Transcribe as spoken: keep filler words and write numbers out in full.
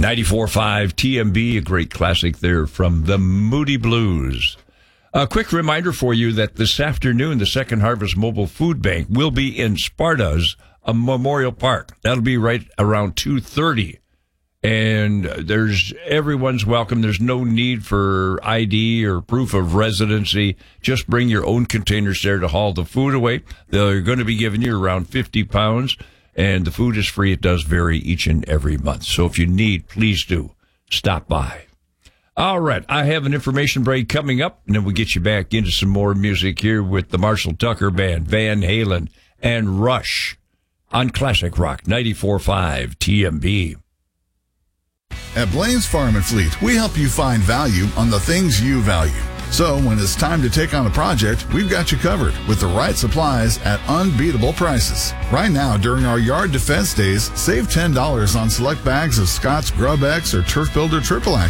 ninety-four point five T M B, a great classic there from the Moody Blues. A quick reminder for you that this afternoon, the Second Harvest Mobile Food Bank will be in Sparta's a Memorial Park. That'll be right around two thirty. And there's everyone's welcome. There's no need for I D or proof of residency. Just bring your own containers there to haul the food away. They're going to be giving you around fifty pounds, and the food is free. It does vary each and every month. So if you need, please do stop by. All right, I have an information break coming up, and then we'll get you back into some more music here with the Marshall Tucker Band, Van Halen, and Rush on Classic Rock ninety-four point five T M B. At Blaine's Farm and Fleet, we help you find value on the things you value. So when it's time to take on a project, we've got you covered with the right supplies at unbeatable prices. Right now, during our Yard Defense Days, save ten dollars on select bags of Scott's Grub X or Turf Builder Triple Action.